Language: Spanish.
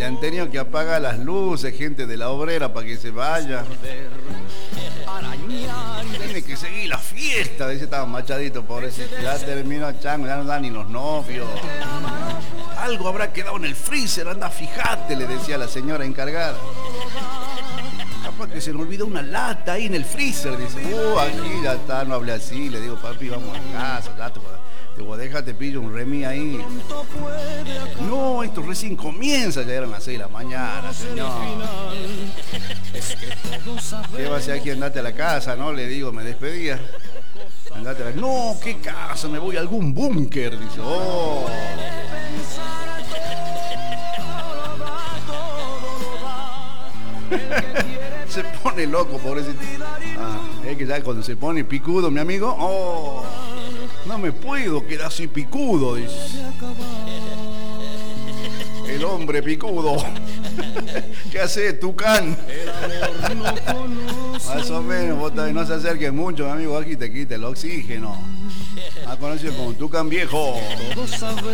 Le han tenido que apagar las luces, gente de la obrera, para que se vaya. Tiene que seguir la fiesta. Dice, estaba machadito, pobrecito. Ya terminó chango, ya no dan ni los novios. Algo habrá quedado en el freezer, anda, fíjate, le decía la señora encargada. Capaz que se me olvidó una lata ahí en el freezer. Dice, aquí ya está, no hablé así. Le digo, papi, vamos a casa, lata. Te voy a dejar, te pillo un remis ahí. No, esto recién comienza, ya eran las 6 de la mañana, señor. Llévase aquí, andate a la casa, ¿no? Le digo, me despedía. Andate a la... No, ¿qué casa? Me voy a algún búnker, dice. Oh. Se pone loco, pobrecito. Es que ya cuando se pone picudo, mi amigo, oh, no me puedo quedar así picudo, dice. El hombre picudo. ¿Qué hace, Tucán? Más o menos, vos también no se acerques mucho, mi amigo, aquí te quita el oxígeno. Más conocido como Tucán viejo.